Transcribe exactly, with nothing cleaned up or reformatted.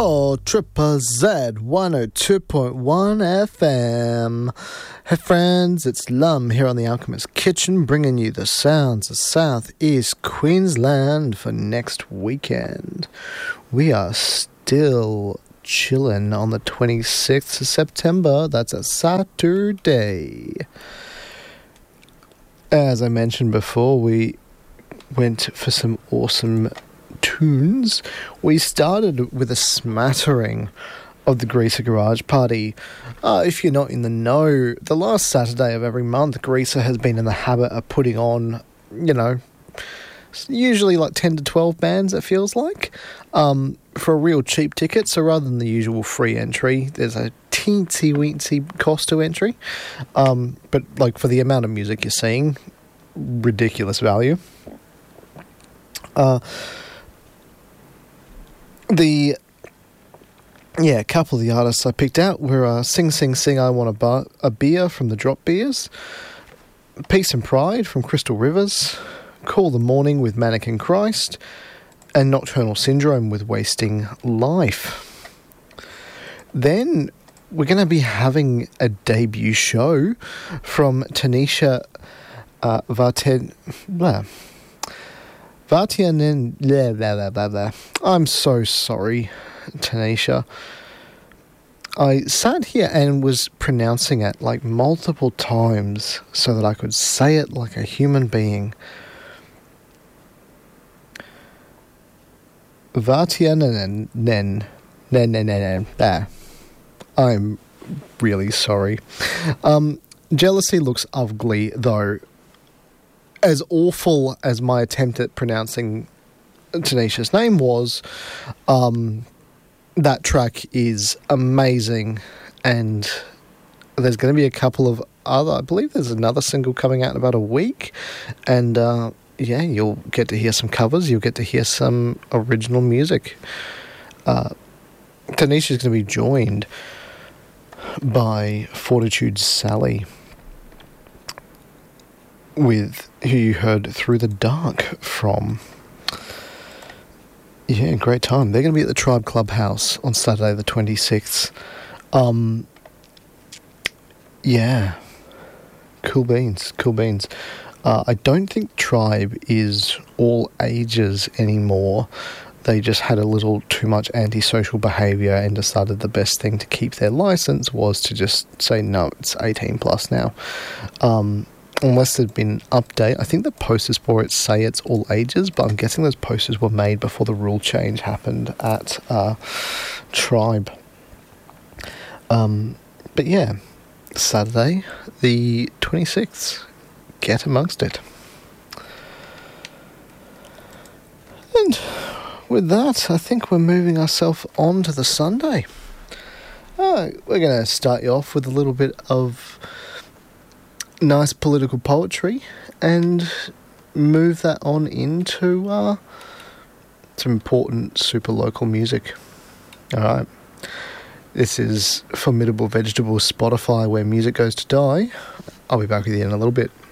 for Triple Z one oh two point one F M. Hey friends, it's Lum here on the Alchemist Kitchen, bringing you the sounds of South East Queensland for next weekend. We are still chilling on the twenty-sixth of September. That's a Saturday. As I mentioned before, we went for some awesome tunes. We started with a smattering of the Greaser Garage Party. Uh, if you're not in the know, the last Saturday of every month, Greaser has been in the habit of putting on, you know, usually like ten to twelve bands, it feels like, um, for a real cheap ticket. So rather than the usual free entry, there's a teensy-weensy cost to entry. Um, but like for the amount of music you're seeing, ridiculous value. Uh, the yeah, a couple of the artists I picked out were uh, Sing Sing Sing I Want a, Bar- a Beer from the Drop Beers, Peace and Pride from Crystal Rivers, Call the Morning with Mannequin Christ, and Nocturnal Syndrome with Wasting Life. Then we're going to be having a debut show from Tanisha uh, Varten... Blah. Vartianen... Blah, blah, blah, blah, blah. I'm so sorry, Tanisha. I sat here and was pronouncing it like multiple times so that I could say it like a human being. Vartianen... Nen. Nen, nen, nen, nen. Bah. I'm really sorry. Um, Jealousy looks ugly, though. As awful as my attempt at pronouncing Tanisha's name was, um, that track is amazing, and there's going to be a couple of other, I believe there's another single coming out in about a week, and uh, yeah, you'll get to hear some covers, you'll get to hear some original music. Uh, Tanisha's going to be joined by Fortitude Sally, with who you heard Through the Dark from. Yeah, great time. They're going to be at the Tribe Clubhouse on Saturday the twenty-sixth. Um, yeah, cool beans, cool beans. Uh, I don't think Tribe is all ages anymore. They just had a little too much antisocial behaviour and decided the best thing to keep their licence was to just say, no, it's eighteen plus now. Um, unless there'd been an update. I think the posters for it say it's all ages, but I'm guessing those posters were made before the rule change happened at uh, Tribe. Um, but yeah, Saturday the twenty-sixth. Get amongst it. And with that, I think we're moving ourselves on to the Sunday. Uh, we're going to start you off with a little bit of nice political poetry and move that on into uh, some important super local music. Alright. This is Formidable Vegetables Spotify, Where Music Goes to Die. I'll be back with you in a little bit.